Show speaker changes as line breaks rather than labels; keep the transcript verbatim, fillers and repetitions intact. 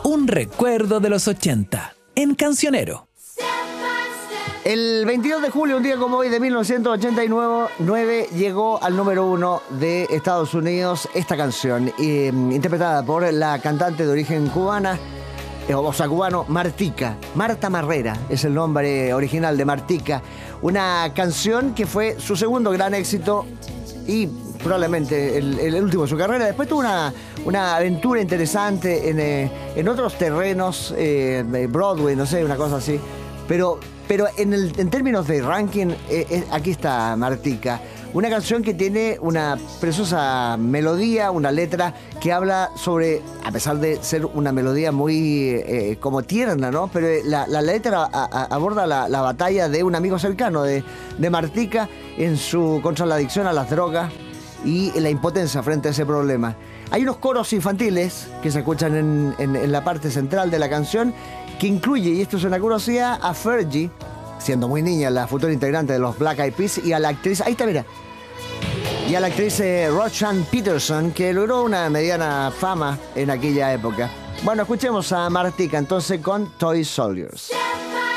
Un recuerdo de los ochenta, en Cancionero.
El veintidós de julio, un día como hoy de mil novecientos ochenta y nueve, llegó al número uno de Estados Unidos esta canción, eh, interpretada por la cantante de origen cubana, eh, o sea, cubano, Martica. Marta Marrera es el nombre original de Martica. Una canción que fue su segundo gran éxito y probablemente el, el último de su carrera. Después tuvo una, una aventura interesante en, eh, en otros terrenos, eh, Broadway, no sé, una cosa así. Pero, pero en, el, en términos de ranking, eh, eh, aquí está Martica. Una canción que tiene una preciosa melodía, una letra que habla sobre, a pesar de ser una melodía muy eh, como tierna, ¿no? Pero la, la letra a, a, aborda la, la batalla de un amigo cercano de, de Martica en su contra la adicción a las drogas y la impotencia frente a ese problema. Hay unos coros infantiles que se escuchan en, en, en la parte central de la canción, que incluye, y esto es una curiosidad, a Fergie, siendo muy niña, la futura integrante de los Black Eyed Peas, y a la actriz, ahí está, mira, y a la actriz eh, Roxanne Peterson, que logró una mediana fama en aquella época. Bueno, escuchemos a Martica entonces con Toy Soldiers.